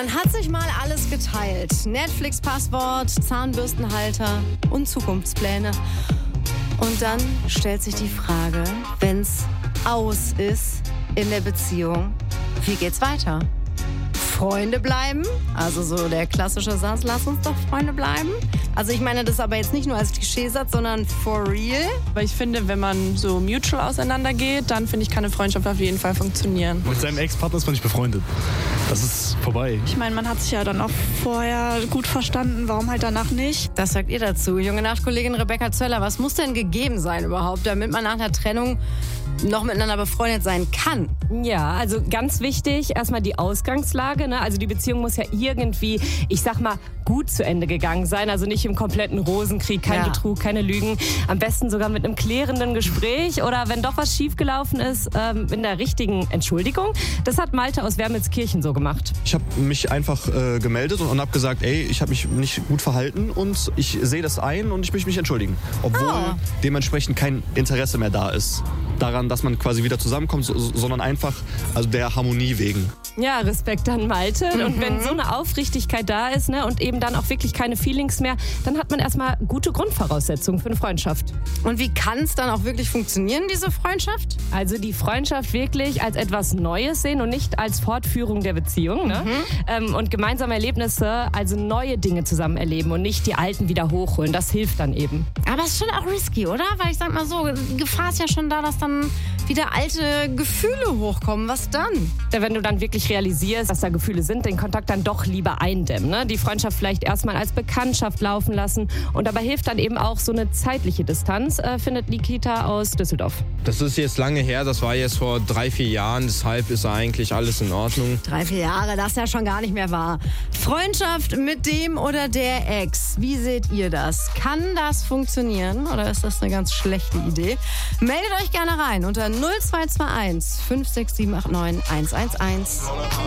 Man hat sich mal alles geteilt. Netflix-Passwort, Zahnbürstenhalter und Zukunftspläne. Und dann stellt sich die Frage, wenn's aus ist in der Beziehung, wie geht's weiter? Freunde bleiben? Also so der klassische Satz, lass uns doch Freunde bleiben. Also ich meine das aber jetzt nicht nur als Klischeesatz, sondern for real. Aber ich finde, wenn man so mutual auseinandergeht, dann finde ich, kann eine Freundschaft auf jeden Fall funktionieren. Mit seinem Ex-Partner ist man nicht befreundet. Das ist vorbei. Ich meine, man hat sich ja dann auch vorher gut verstanden, warum halt danach nicht? Das sagt ihr dazu. Junge Nachtkollegin Rebecca Zöller, was muss denn gegeben sein überhaupt, damit man nach einer Trennung noch miteinander befreundet sein kann? Ja, also ganz wichtig, erstmal die Ausgangslage. Ne? Also die Beziehung muss ja irgendwie, ich sag mal, gut zu Ende gegangen sein. Also nicht im kompletten Rosenkrieg, kein Betrug, keine Lügen. Am besten sogar mit einem klärenden Gespräch oder wenn doch was schiefgelaufen ist, in der richtigen Entschuldigung. Das hat Malte aus Wermelskirchen so gemacht. Ich habe mich einfach gemeldet und habe gesagt, ey, ich habe mich nicht gut verhalten und ich sehe das ein und ich möchte mich entschuldigen. Obwohl dementsprechend kein Interesse mehr da ist daran, dass man quasi wieder zusammenkommt, sondern einfach also der Harmonie wegen. Ja, Respekt an Malte. Und wenn so eine Aufrichtigkeit da ist, ne, und eben dann auch wirklich keine Feelings mehr, dann hat man erstmal gute Grundvoraussetzungen für eine Freundschaft. Und wie kann es dann auch wirklich funktionieren, diese Freundschaft? Also die Freundschaft wirklich als etwas Neues sehen und nicht als Fortführung der Beziehung. Ne? Und gemeinsame Erlebnisse, also neue Dinge zusammen erleben und nicht die alten wieder hochholen. Das hilft dann eben. Aber es ist schon auch risky, oder? Weil ich sag mal so, die Gefahr ist ja schon da, dass dann wieder alte Gefühle hochkommen. Was dann? Ja, wenn du dann wirklich realisierst, dass da Gefühle sind, den Kontakt dann doch lieber eindämmen. Ne? Die Freundschaft vielleicht erstmal als Bekanntschaft laufen lassen. Und dabei hilft dann eben auch so eine zeitliche Distanz, findet Nikita aus Düsseldorf. Das ist jetzt lange her, das war jetzt vor 3-4 Jahren, deshalb ist eigentlich alles in Ordnung. 3-4 Jahre, das ist ja schon gar nicht mehr wahr. Freundschaft mit dem oder der Ex, wie seht ihr das? Kann das funktionieren oder ist das eine ganz schlechte Idee? Meldet euch gerne rein unter 0221 56789 111.